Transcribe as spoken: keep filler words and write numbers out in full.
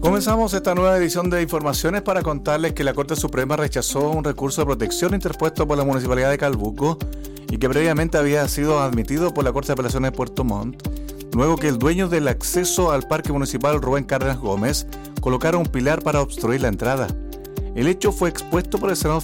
Comenzamos esta nueva edición de Informaciones para contarles que la Corte Suprema rechazó un recurso de protección interpuesto por la Municipalidad de Calbuco y que previamente había sido admitido por la Corte de Apelaciones de Puerto Montt, luego que el dueño del acceso al Parque Municipal, Rubén Cárdenas Gómez, colocara un pilar para obstruir la entrada. El hecho fue expuesto por el Senado